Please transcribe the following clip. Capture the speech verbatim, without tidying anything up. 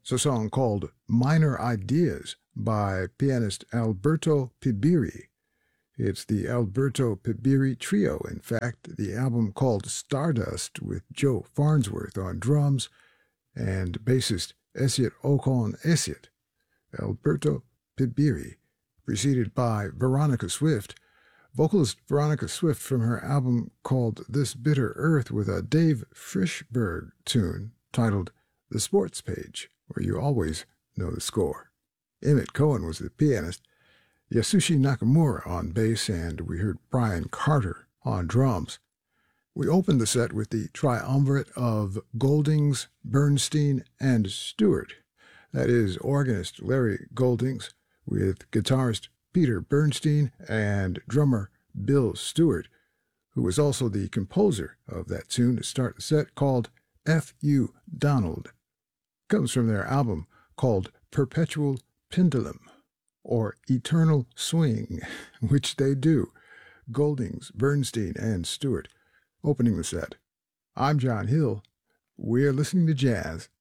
It's a song called Minor Ideas by pianist Alberto Pibiri. It's the Alberto Pibiri Trio, in fact, the album called Stardust with Joe Farnsworth on drums and bassist Esiet Okon Esiet. Alberto Pibiri, preceded by Veronica Swift, vocalist Veronica Swift from her album called This Bitter Earth with a Dave Frischberg tune titled The Sports Page, where you always know the score. Emmett Cohen was the pianist, Yasushi Nakamura on bass, and we heard Brian Carter on drums. We opened the set with the triumvirate of Goldings, Bernstein, and Stewart. That is, organist Larry Goldings with guitarist Peter Bernstein and drummer Bill Stewart, who was also the composer of that tune to start the set, called F U Donald. It comes from their album called Perpetual Pendulum, or Eternal Swing, which they do. Goldings, Bernstein, and Stewart opening the set. I'm John Hill. We're listening to jazz.